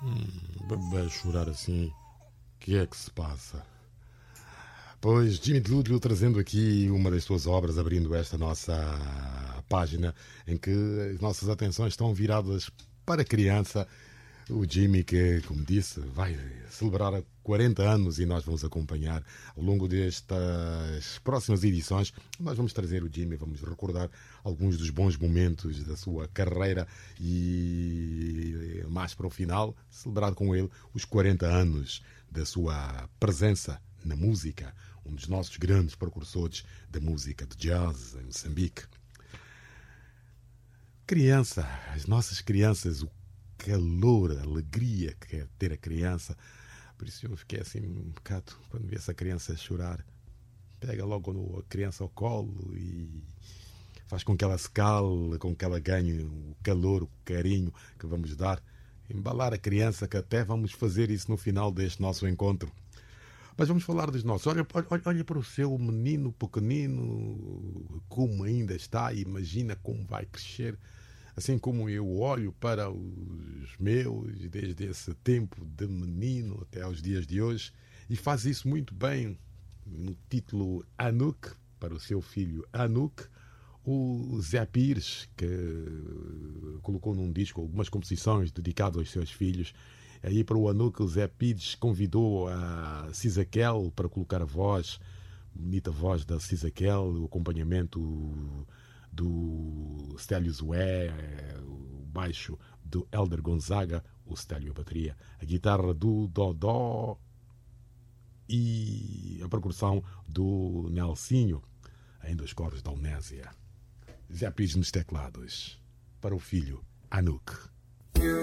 Bebê chorar assim, que é que se passa? Pois, Jimmy Lúdio trazendo aqui uma das suas obras, abrindo esta nossa página, em que as nossas atenções estão viradas para a criança. O Jimmy, que, como disse, vai celebrar 40 anos e nós vamos acompanhar ao longo destas próximas edições. Nós vamos trazer o Jimmy, vamos recordar alguns dos bons momentos da sua carreira e, mais para o final, celebrar com ele os 40 anos da sua presença na música, um dos nossos grandes precursores da música de jazz em Moçambique. Criança, as nossas crianças, o calor, a alegria que é ter a criança. Por isso eu fiquei assim um bocado quando vi essa criança chorar. Pega logo a criança ao colo e faz com que ela se cale, com que ela ganhe o calor, o carinho que vamos dar. Embalar a criança, que até vamos fazer isso no final deste nosso encontro. Mas vamos falar dos nossos. Olha para o seu menino pequenino, como ainda está, e imagina como vai crescer. Assim como eu olho para os meus, desde esse tempo de menino até aos dias de hoje, e faz isso muito bem no título Anouk, para o seu filho Anouk, o Zé Pires, que colocou num disco algumas composições dedicadas aos seus filhos. Aí para o Anouk, o Zé Pires convidou a Cisaquel para colocar a voz, bonita voz da Cisaquel, o acompanhamento do Stélio Zoé, o baixo do Hélder Gonzaga, o Stélio a bateria, a guitarra do Dodó e a percussão do Nelsinho, ainda os coros da Amnésia. Zé Pires nos teclados, para o filho Anouk.